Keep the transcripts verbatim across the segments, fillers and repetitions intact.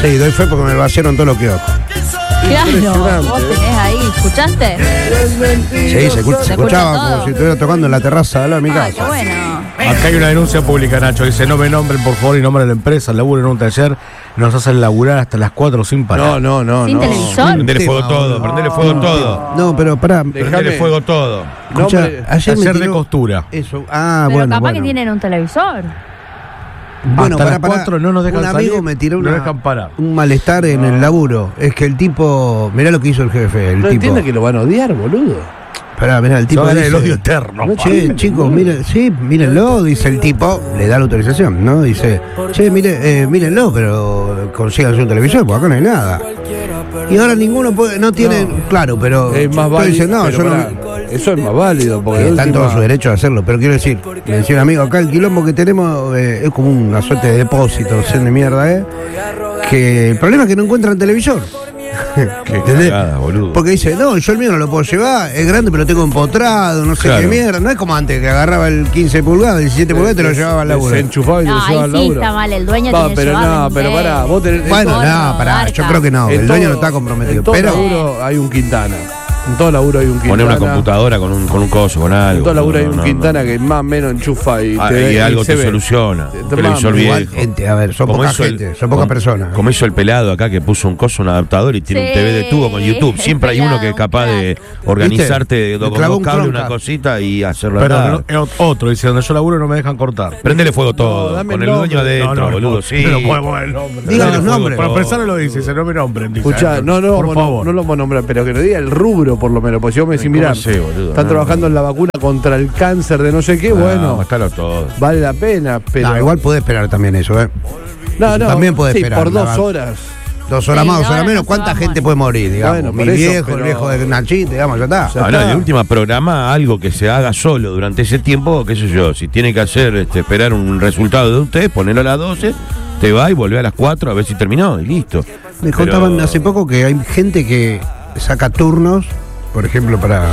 Sí, doy fe porque me vaciaron todo lo que otro. Claro, vos tenés ahí, ¿escuchaste? Sí, se, escucha, se escuchaba como todo. Si estuviera tocando en la terraza de al lado de mi Ay, casa. qué bueno. Acá hay una denuncia pública, Nacho. Dice, no me nombren, por favor, y nombren la empresa. Laburo en un taller. Nos hacen laburar hasta las cuatro sin parar. No, no, no. ¿Sin no. televisor? Prendele fuego todo, no, prendele fuego todo. No, pero pará. Prendele fuego todo. Escucha, ayer me Taller de tiró- costura. Eso. Ah, Pero bueno, capaz bueno. que tienen un televisor. Bueno, hasta pará, las pará. cuatro no nos dejan Un amigo salir, me tiró no una- dejan parar. un malestar en el laburo. Es que el tipo. Mirá lo que hizo el jefe. El No tipo. entiende que lo van a odiar, boludo. Pará, mirá, el tipo. Son dice, el odio eterno. No, che, chicos, miren, sí, mírenlo, dice el tipo, le da la autorización, ¿no? Dice, che, mire, eh, mírenlo, pero consíganse un televisor, porque acá no hay nada. Y ahora ninguno puede, no tiene, No. claro, pero. Es más pero válido. dice, no, pero yo pará, no. Eso es más válido. Porque Y de está en todo última- su derecho a hacerlo, pero quiero decir, me decía un amigo, acá el quilombo que tenemos eh, es como una suerte de depósito, no sé de mierda, ¿eh? Que el problema es que no encuentran televisor. Qué ¿Entendés? cagada, boludo. Porque dice, no, yo el mío no lo puedo llevar, es grande pero lo tengo empotrado, no sé Claro. qué mierda. No es como antes que agarraba el quince pulgadas, el diecisiete pulgadas y te lo llevaba al laburo. Se enchufaba y te No, lo llevaba ahí al sí laburo. está mal, el dueño Va, tiene que pero llevarlo no, en pero serio. pará, vos tenés. Bueno, Porno, no, pará, garca. yo creo que no, en el dueño todo- no está comprometido. En todo Pero laburo hay un Quintana. En todo laburo hay un Quintana. Poner una computadora con un, con un coso, con algo. En todo laburo hay No, un no, Quintana no. que más o menos enchufa y, Ah, te, y algo se te ve. soluciona. Te- Un te televisor mama. viejo. igual, gente, a ver, son Como poca hizo el- gente, son pocas como- personas. Como hizo el pelado acá que puso un coso, un adaptador y tiene Sí, un T V de tubo con YouTube. el Siempre hay uno que es pelado, capaz de organizarte ¿Viste? do- Le con clavó dos un cables, una Chromecast. cosita y hacerlo Pero andar. no, es otro, dice, donde yo laburo no me dejan cortar. Prendele fuego todo, No, dame con el el nombre. dueño adentro, No, no, boludo, no, sí. no puedo poner el nombre. Digan Prendele los fuego nombres. todo. Para empezar lo dice, dice, no me nombren. Dice, Escuchá, "Ay, no, no, por no, favor. no lo vamos a nombrar, pero que lo diga el rubro por lo menos. Pues si vos me decís, ¿Cómo mirá, sé, boludo? están No, trabajando en la vacuna contra el cáncer de no sé qué, Ah, bueno, mátalo todo. vale la pena, pero. No, igual puede esperar también eso, ¿eh? No, no, también puede sí, esperar, por dos la- horas. Dos horas Sí, más, dos ahora horas menos. no se ¿Cuánta va a gente morir. puede morir, digamos? Bueno, Mi por eso, viejo, el pero- viejo de Nachito, digamos, ya está. Ya Ah, no, está. de última programa algo que se haga solo durante ese tiempo, qué sé yo, si tiene que hacer, este, esperar un resultado de usted, ponerlo a las doce, te va y volvé a las cuatro a ver si terminó y listo. Me Pero- contaban hace poco que hay gente que saca turnos, por ejemplo, para.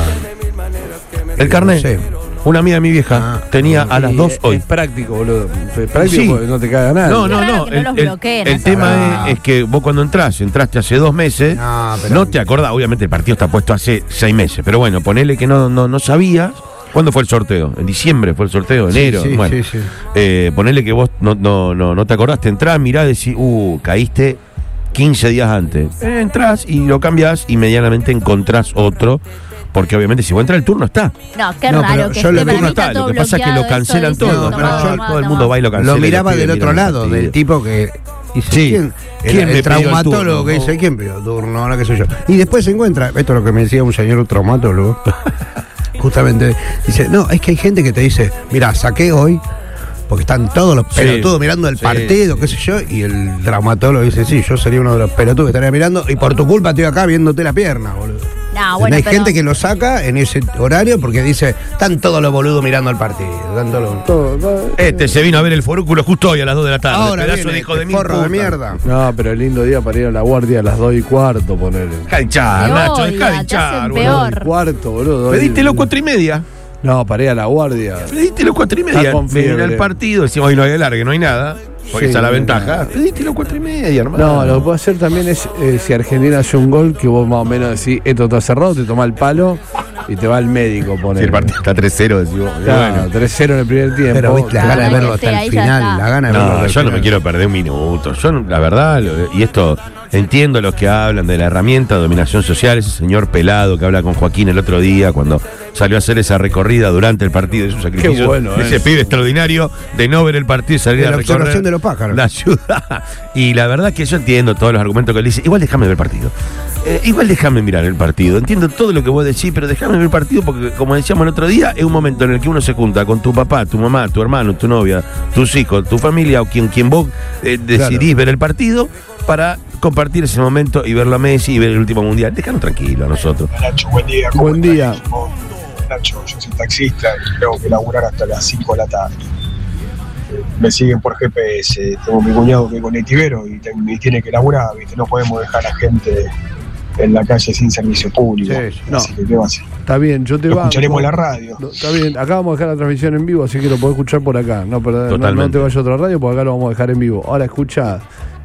El carnet. No sé. Una amiga de mi vieja Ah, tenía a las Y dos es, hoy. es práctico, boludo. Es práctico Sí. porque no te caga nada. No, Qué no, raro no. que no El, los el- bloqueen, el esa tema verdad. es, es que vos cuando entrás, entraste hace dos meses, No, no, pero- te acordás, obviamente el partido está puesto hace seis meses, pero bueno, ponele que no, no, no sabías. ¿Cuándo fue el sorteo? ¿En diciembre fue el sorteo? Sí, ¿Enero? sí, bueno, sí, sí. eh, ponele que vos no, no, no, no te acordaste, entrás, mirás y decís, uh, caíste quince días antes. Eh, entrás y lo cambiás y medianamente encontrás otro, porque obviamente si vos entras el turno está. No, qué No, raro pero que yo esté lo El para turno mí está está, todo lo que pasa es que lo bloqueado, cancelan eso todo. dice, No, pero tomá, yo- tomá, todo el tomá. mundo va y lo cancela. Lo y miraba pide del otro mirar el lado, partido. del tipo que dice, Sí. ¿quién? ¿Quién el, me el pidió el traumatólogo turno? que dice, ¿quién pidió turno? Ahora qué sé yo. Y después se encuentra, esto es lo que me decía un señor traumatólogo, justamente, dice, no, es que hay gente que te dice, mira, saqué hoy, porque están todos los Sí. pelotudos mirando el Sí, partido, qué sé yo, y el traumatólogo dice, sí, yo sería uno de los pelotudos que estaría mirando, y por tu culpa estoy acá viéndote la pierna, boludo. No, bueno, hay pero- gente que lo saca en ese horario porque dice, están todos los boludos mirando el partido. Están todos los- Todo, todo. Este se vino a ver el forúnculo justo hoy a las dos de la tarde. Ahora pedazo viene de hijo este de mil forro de puta. mierda. No, pero el lindo día para ir a la guardia a las dos y cuarto, ponerle. Deja de hinchar, Te Nacho, odia, deja de te hinchar, hacen boludo. peor. Dos y cuarto, boludo. Pedítelo cuatro y media. No, para ir a la guardia. Pedítelo cuatro y media. Está con Ven fiebre. al partido, decimos hoy no hay alargue, no hay nada. Porque Sí, esa es la no hay ventaja. nada. Pedítelo cuatro y media, hermano. No, lo que puedo hacer también es, eh, si Argentina hace un gol, que vos más o menos decís, esto está cerrado, te toma el palo y te va al médico, Si poner. el partido está tres cero, decimos. Claro, Bueno. tres cero en el primer tiempo. Pero viste, la Ah, gana de verlo sí, hasta el ahí ya final, está. la gana de verlo hasta No, el yo no me final. quiero perder un minuto. Yo, la verdad, lo- y esto, entiendo los que hablan de la herramienta de dominación social, ese señor pelado que habla con Joaquín el otro día cuando salió a hacer esa recorrida durante el partido, es un sacrificio. bueno ese es. pibe extraordinario de no ver el partido y salir De a la recorrer observación de los pájaros. la ciudad. Y la verdad que yo entiendo todos los argumentos que él dice. Igual déjame ver el partido. Eh, igual déjame mirar el partido. Entiendo todo lo que vos decís, pero déjame ver el partido porque, como decíamos el otro día, es un momento en el que uno se junta con tu papá, tu mamá, tu hermano, tu novia, tus hijos, tu familia o quien, quien vos eh, decidís ver el partido para compartir ese momento y verlo a Messi y ver el último mundial. Déjanos tranquilo a nosotros. Nacho, buen día. ¿cómo Buen estás? día. Nacho, yo soy taxista y tengo que laburar hasta las cinco de la tarde. Eh, Me siguen por G P S, tengo mi cuñado que es conectivero y, te- y tiene que laburar, ¿viste? No podemos dejar a la gente en la calle sin servicio público. Sí, sí. No. Así que, ¿qué va a hacer? Está bien, yo te Lo banco. escucharemos en la radio. No, está bien, acá vamos a dejar la transmisión en vivo, así que lo podés escuchar por acá. No, perdón, no, no Totalmente. te vayas a otra radio porque acá lo vamos a dejar en vivo. Ahora escucha,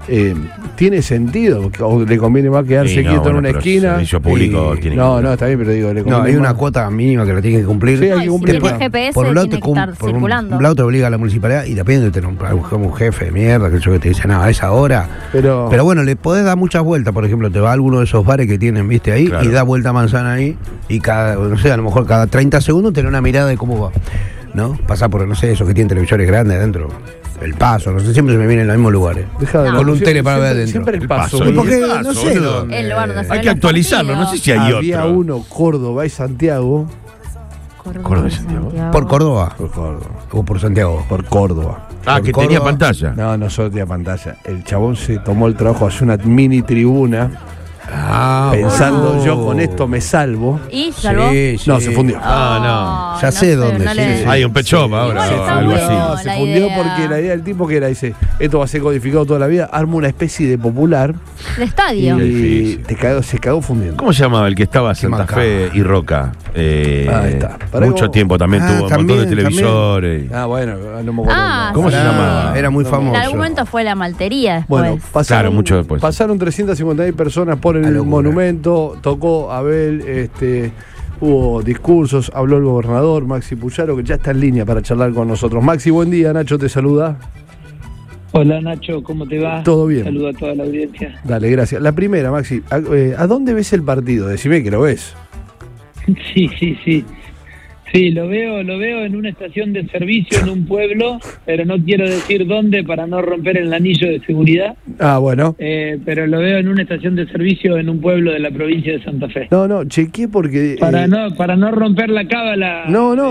eh, ¿tiene sentido? ¿O le conviene más quedarse Sí, no, quieto bueno, en una pero esquina? servicio público Y- tiene no, que- no, está bien, pero digo, le No, conviene hay una más- cuota mínima que la tiene que cumplir. Sí, hay No, que y si cumplir. tiene G P S, por un lado tiene te que cum- estar por un, circulando. un lado te obliga a la municipalidad y depende de tener un, un jefe de mierda que yo que te dice, no, a esa hora. Pero, Pero bueno, le podés dar muchas vueltas, por ejemplo, te va a alguno de esos bares que tienen, viste, ahí, Claro. y da vuelta a manzana ahí, y cada, no sé, a lo mejor cada treinta segundos tener una mirada de cómo va, ¿no? Pasar por, no sé, esos que tienen televisores grandes adentro, el Paso, no sé, siempre se me vienen en los mismos lugares. deja de No. Con un siempre- tele para ver siempre- adentro. Siempre el El paso. Paso, ¿Y por qué? el Paso, No sé boludo. dónde. El lugar donde se Hay ven que los actualizarlo, no sé partidos. si hay Había otro. uno, Córdoba y Santiago. Córdoba y Santiago. ¿Por Córdoba Por Córdoba. o por Santiago? Por Córdoba. Ah, Por que Córdoba. tenía pantalla. No, no solo tenía pantalla. El chabón se tomó el trabajo de hacer una mini tribuna Ah, pensando bueno. yo con esto me salvo. ¿Y salvó? Sí, sí. No, se fundió. Ah, Oh, Ya sé dónde, sí, le- sí. Hay un pet shop ahora, Igual o está algo bueno. así. No, se la fundió idea. porque la idea del tipo que era, dice, esto va a ser codificado toda la vida, arma una especie de popular El estadio. y difícil. te cagó, se cagó fundiendo. ¿Cómo se llamaba el que estaba Qué Santa macabro. Fe y Roca? Eh, Ahí está. Para mucho vos- tiempo también Ah, tuvo un también, montón de televisores. Ah, bueno, no me acuerdo. Ah, el ¿Cómo nombre. se llama? Era muy No, famoso. En algún momento fue la maltería después. Bueno, pasaron, Claro, mucho después. pasaron trescientas cincuenta mil personas por Una el locura. monumento, tocó Abel, este, hubo discursos, habló el gobernador Maxi Puyaro, que ya está en línea para charlar con nosotros. Maxi, buen día, Nacho te saluda. Hola Nacho, ¿cómo te va? Todo bien. Saludo a toda la audiencia. Dale, gracias. La primera, Maxi, ¿a, eh, ¿a dónde ves el partido? Decime que lo ves. Sí, sí, sí. Sí, lo veo, lo veo en una estación de servicio en un pueblo, pero no quiero decir dónde para no romper el anillo de seguridad. Ah, bueno. Eh, pero lo veo en una estación de servicio en un pueblo de la provincia de Santa Fe. No, no, chequeé porque... eh, Para no, para no romper la cábala. No, no,